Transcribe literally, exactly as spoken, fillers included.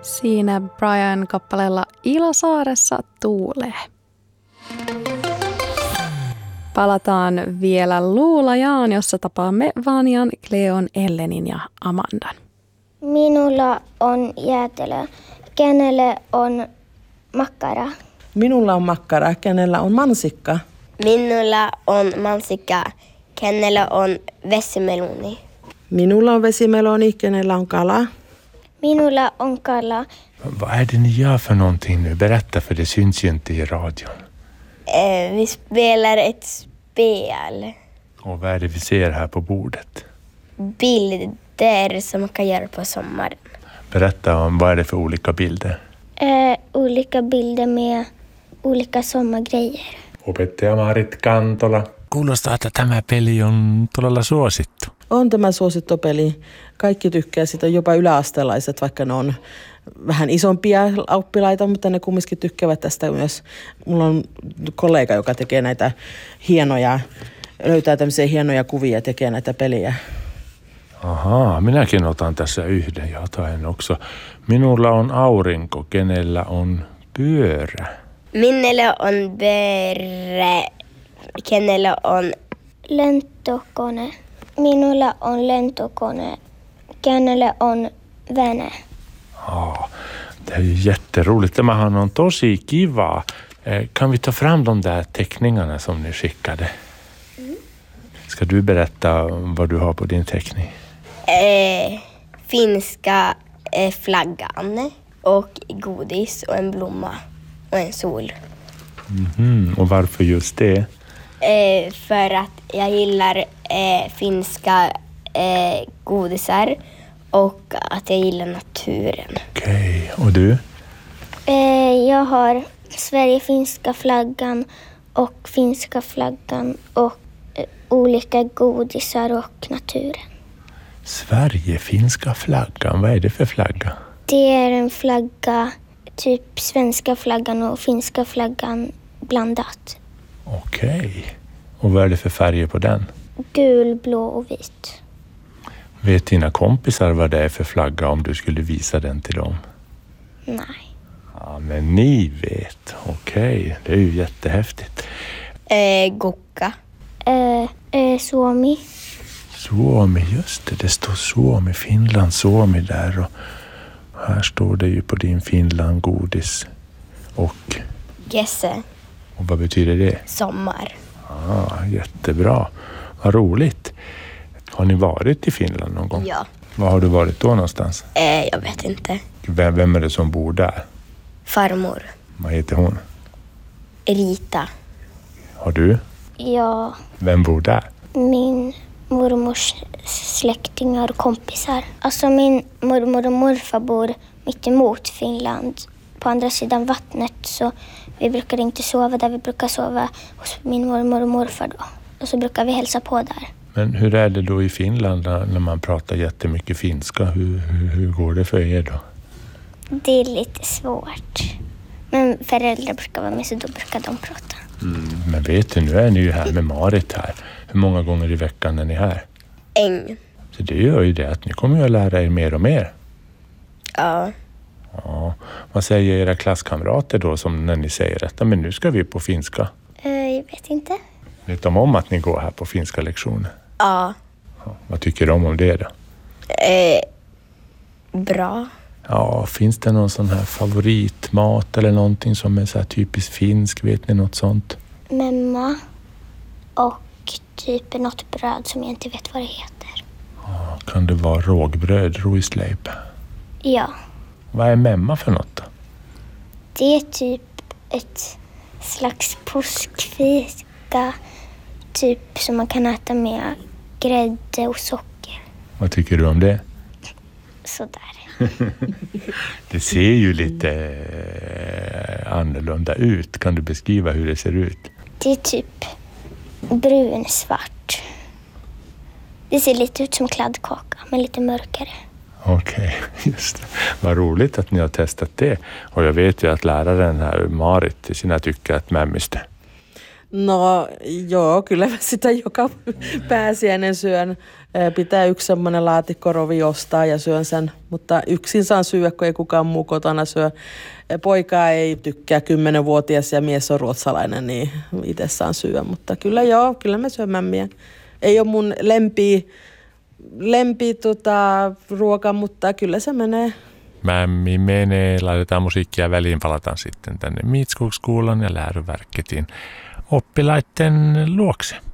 Siinä Brian kappaleella Ilosaaressa tuulee. Palataan vielä Luulajaan, jossa tapaamme Vanjan, Cleon, Ellenin ja Amandan. Minulla on jäätelö. Kenelle on makkara? Minulla on makkara. Kenellä on mansikka? Minulla on mansikka. Kenellä on vesimeloni? Minulla on vesimeloni. Kenellä on kala? Minulla on kala. Vad är det ni gör för någonting nu? Berätta, för det syns ju inte i radion. Eh, vi spelar ett spel. Och vad är det vi ser här på bordet? Bilder som man kan göra på sommaren. Berätta om vad är det för olika bilder? Eh, olika bilder med olika sommargrejer. Opettaja Maarit Kantola. Kuulostaa, että tämä peli on todella suosittu. On tämä suosittu peli. Kaikki tykkää sitä, jopa yläastelaiset, vaikka ne on vähän isompia oppilaita, mutta ne kumminkin tykkäävät tästä myös. Mulla on kollega, joka tekee näitä hienoja, löytää tämmöisiä hienoja kuvia ja tekee näitä peliä. Ahaa, minäkin otan tässä yhden jotain också. Minulla on aurinko, kenellä on pyörä. Minulla on pyörä, kenellä on lentokone. Minulla on lentokone. Kenellä on vene? Ja, det är ju jätteroligt. Tämähän on tosi kiva. Kan vi ta fram de där teckningarna som ni skickade? Mm. Ska du berätta vad du har på din teckning? Eh, finska eh, flaggan och godis och en blomma och en sol. Mm-hmm. Och varför just det? Eh, för att jag gillar eh, finska eh, godisar och att jag gillar naturen. Okej, okay. Och du? Eh, jag har Sverige-finska flaggan och finska flaggan och eh, olika godisar och naturen. Sverige-finska flaggan, vad är det för flagga? Det är en flagga, typ svenska flaggan och finska flaggan blandat. Okej. Okay. Och vad är det för färger på den? Gul, blå och vit. Vet dina kompisar vad det är för flagga om du skulle visa den till dem? Nej. Ja, men ni vet. Okej, okay. Det är ju jättehäftigt. Eh, Gokka. Eh, eh, Suomi. Suomi, just det. Det står Suomi, Finland, Suomi där. Och här står det ju på din Finland godis. Och? Gesse. Och vad betyder det? Sommar. Ah, jättebra. Vad roligt. Har ni varit i Finland någon gång? Ja. Var har du varit då någonstans? Eh, jag vet inte. Vem, vem är det som bor där? Farmor. Vad heter hon? Rita. Har du? Ja. Vem bor där? Min mormors släktingar och kompisar. Alltså min mormor och morfar bor mitt emot Finland. På andra sidan vattnet, så vi brukar inte sova där. Vi brukar sova hos min mormor och morfar då. Och så brukar vi hälsa på där. Men hur är det då i Finland när man pratar jättemycket finska? Hur, hur, hur går det för er då? Det är lite svårt. Men föräldrar brukar vara med, så då brukar de prata. Mm, men vet du, nu är ni ju här med Marit här. Hur många gånger i veckan är ni här? En. Så det gör ju det att ni kommer ju att lära er mer och mer. Ja. Ja. Vad säger era klasskamrater då som när ni säger att men nu ska vi på finska? Uh, jag vet inte. Vet de om att ni går här på finska lektioner? Ja. Ja. Vad tycker de om det då? Eh, bra. Ja, finns det någon sån här favoritmat eller någonting som är så här typiskt finsk? Vet ni något sånt? Memma och typ något bröd som jag inte vet vad det heter. Ja, kan det vara rågbröd, ruisleipä? Ja. Vad är memma för något då? Det är typ ett slags påskfika, typ som man kan äta med grädde och socker. Vad tycker du om det? Sådär. Det ser ju lite annorlunda ut. Kan du beskriva hur det ser ut? Det är typ brunsvart. Det ser lite ut som kladdkaka, men lite mörkare. Okej, okay, just det. Vad roligt att ni har testat det. Och jag vet ju att läraren här, Marit, sinä tykkää mämmistä. No joo, kyllä mä sitä joka pääsiäinen syön. Pitää yksi semmoinen laatikkorovi ostaa ja syön sen, mutta yksin saan syödä, kun ei kukaan muu kotona syö. Poika ei tykkää, kymmenvuotias ja mies on ruotsalainen, niin itse saan syödä. Mutta kyllä joo, kyllä mä syön mämmiä. Ei ole mun lempi, lempi tota, ruoka, mutta kyllä se menee. Mämmi menee, laitetaan musiikkia väliin, palataan sitten tänne Midskogskolan ja läroverketin oppilaiden luokse.